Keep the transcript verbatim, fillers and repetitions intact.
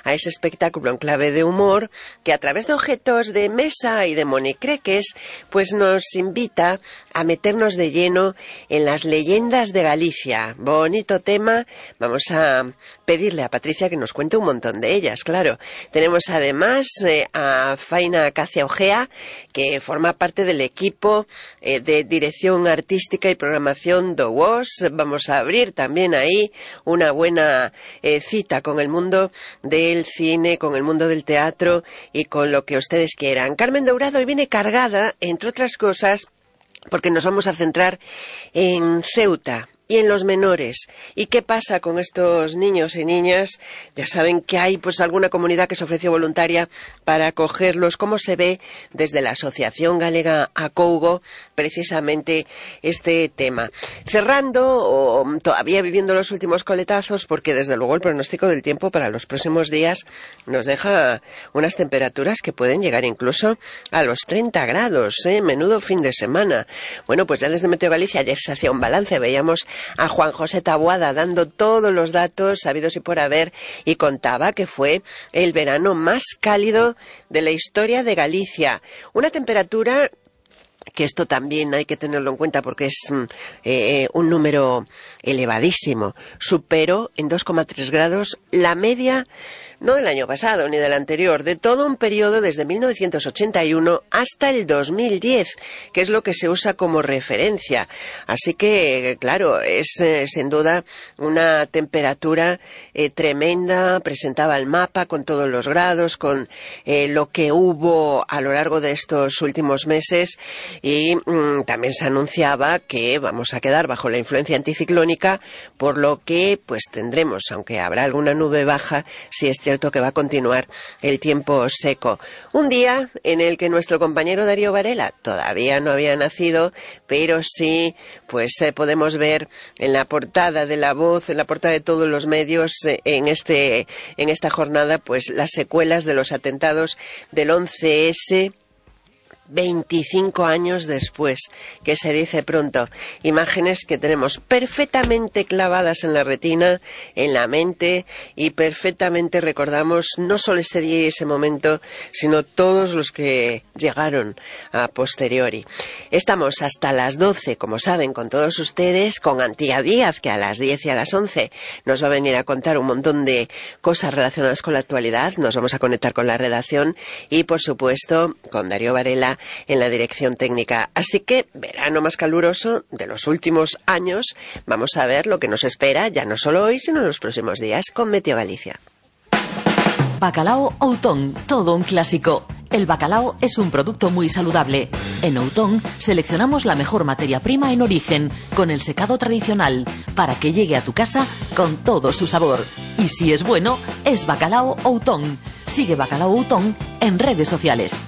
a ese espectáculo en clave de humor que a través de objetos de mesa y de monicreques pues nos invita a meternos de lleno en las leyendas de Galicia. Bonito tema, vamos a pedirle a Patricia que nos cuente un montón de ellas, claro. Tenemos además eh, a Faina Cacia Ojea, que forma parte del equipo eh, de dirección artística y programación do W O S. Vamos a abrir también ahí una buena eh, cita con el mundo del cine, con el mundo del teatro y con lo que ustedes quieran. Carmen Dourado hoy viene cargada, entre otras cosas, porque nos vamos a centrar en Ceuta y en los menores. ¿Y qué pasa con estos niños y niñas? Ya saben que hay pues alguna comunidad que se ofreció voluntaria para acogerlos. ¿Cómo se ve desde la Asociación Galega Acougo precisamente este tema? Cerrando, o todavía viviendo los últimos coletazos, porque desde luego el pronóstico del tiempo para los próximos días nos deja unas temperaturas que pueden llegar incluso a los treinta grados, ¿eh? Menudo fin de semana. Bueno, pues ya desde Meteo Galicia ayer se hacía un balance, veíamos a Juan José Taboada dando todos los datos sabidos y por haber, y contaba que fue el verano más cálido de la historia de Galicia. Una temperatura que esto también hay que tenerlo en cuenta porque es eh, un número elevadísimo. Superó en dos coma tres grados la media, no del año pasado ni del anterior, de todo un periodo desde mil novecientos ochenta y uno hasta el dos mil diez, que es lo que se usa como referencia. Así que, claro, es eh, sin duda una temperatura eh, tremenda. Presentaba el mapa con todos los grados, con eh, lo que hubo a lo largo de estos últimos meses, y mmm, también se anunciaba que vamos a quedar bajo la influencia anticiclónica, por lo que pues tendremos, aunque habrá alguna nube baja, si es cierto que va a continuar el tiempo seco. Un día en el que nuestro compañero Darío Varela todavía no había nacido, pero sí pues eh, podemos ver en la portada de La Voz, en la portada de todos los medios, eh, en este en esta jornada, pues las secuelas de los atentados del once ese, veinticinco años después, que se dice pronto. Imágenes que tenemos perfectamente clavadas en la retina, en la mente, y perfectamente recordamos no solo ese día y ese momento, sino todos los que llegaron a posteriori. Estamos hasta las doce, como saben, con todos ustedes, con Antía Díaz, que a las diez y a las once nos va a venir a contar un montón de cosas relacionadas con la actualidad. Nos vamos a conectar con la redacción y, por supuesto, con Darío Varela en la dirección técnica. Así que, verano más caluroso de los últimos años. Vamos a ver lo que nos espera, ya no solo hoy, sino en los próximos días, con Meteo Galicia. Bacalao Outón, todo un clásico. El bacalao es un producto muy saludable. En Outón seleccionamos la mejor materia prima en origen, con el secado tradicional, para que llegue a tu casa con todo su sabor. Y si es bueno, es Bacalao Outón. Sigue Bacalao Outón en redes sociales.